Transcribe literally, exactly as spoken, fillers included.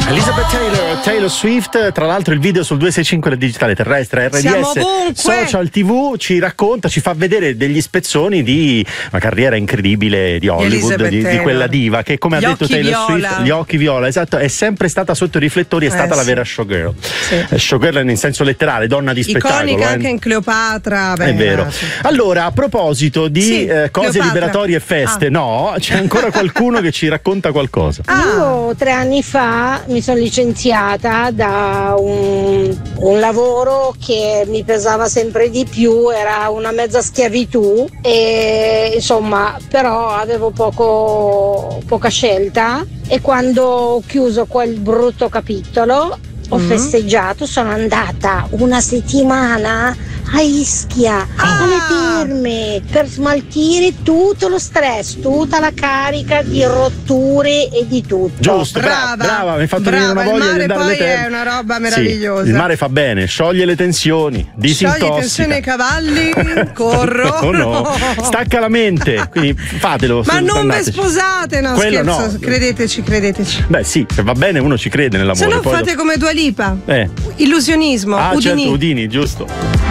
Elizabeth Taylor, Taylor Swift, tra l'altro il video sul duecentosessantacinque del digitale terrestre, R D S, social tivù, ci racconta, ci fa vedere degli spezzoni di una carriera incredibile di Hollywood, di, di quella diva che, come gli ha detto Taylor viola. Swift, gli occhi viola, esatto, è sempre stata sotto i riflettori, è stata eh, la sì. vera showgirl. Sì. Showgirl in senso letterale, donna di spettacolo. Iconica eh. anche in Cleopatra. Beh, è vero. sì. Allora, a proposito di Sì, eh, cose Cleopatra. liberatorie e feste, Ah. no, c'è ancora qualcuno che ci racconta qualcosa. Ah. Io tre anni fa mi sono licenziata da un, un lavoro che mi pesava sempre di più, era una mezza schiavitù e insomma però avevo poco, poca scelta, e quando ho chiuso quel brutto capitolo ho Mm. festeggiato, sono andata una settimana a Ischia, Ah. alle terme, per smaltire tutto lo stress, tutta la carica di rotture e di tutto. Giusto, Brava, brava, brava, mi hai fatto brava. venire una Il voglia mare di andare alle poi terme. è una roba Sì, meravigliosa. il mare fa bene, scioglie le tensioni, disintossica. Sciogli tensione ai cavalli, corro. Oh no, stacca la mente, quindi fatelo. Ma non vi andateci. sposate, no, Quello scherzo, no. credeteci, credeteci. Beh sì, se va bene uno ci crede nell'amore. Se no poi fate lo- come Dua Lipa. Eh. Illusionismo, Ah, Udini. certo, Udini, giusto.